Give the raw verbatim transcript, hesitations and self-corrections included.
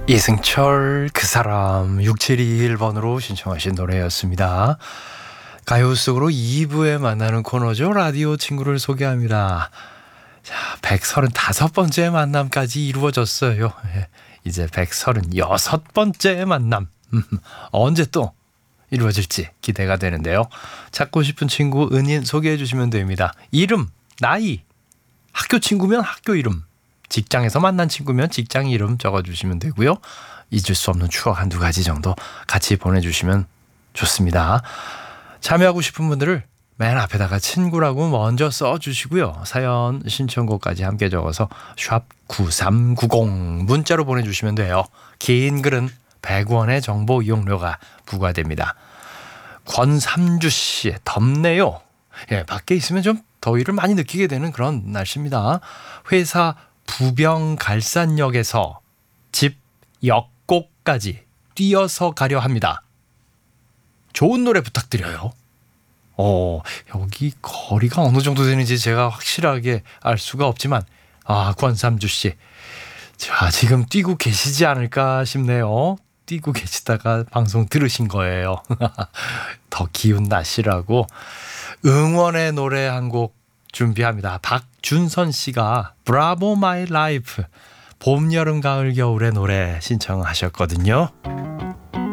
이승철 그 사람 육칠이일 번으로 신청하신 노래였습니다. 가요 속으로 이 부에 만나는 코너죠. 라디오 친구를 소개합니다. 자, 백삼십오 번째 만남까지 이루어졌어요. 이제 백삼십육 번째 만남. 언제 또 이루어질지 기대가 되는데요. 찾고 싶은 친구 은인 소개해 주시면 됩니다. 이름, 나이, 학교 친구면 학교 이름, 직장에서 만난 친구면 직장 이름 적어주시면 되고요. 잊을 수 없는 추억 한두 가지 정도 같이 보내주시면 좋습니다. 참여하고 싶은 분들을 맨 앞에다가 친구라고 먼저 써주시고요. 사연 신청곡까지 함께 적어서 샵 구삼구공 문자로 보내주시면 돼요. 긴 글은 백 원의 정보 이용료가 부과됩니다. 권삼주 씨, 덥네요. 예, 밖에 있으면 좀 더위를 많이 느끼게 되는 그런 날씨입니다. 회사 부병갈산역에서 집 역곡까지 뛰어서 가려 합니다. 좋은 노래 부탁드려요. 어, 여기 거리가 어느 정도 되는지 제가 확실하게 알 수가 없지만 아, 권삼주 씨, 자, 지금 뛰고 계시지 않을까 싶네요. 뛰고 계시다가 방송 들으신 거예요. 더 기운 나시라고 응원의 노래 한 곡 준비합니다. 박준선 씨가 브라보 마이 라이프 봄, 여름, 가을, 겨울의 노래 신청하셨거든요.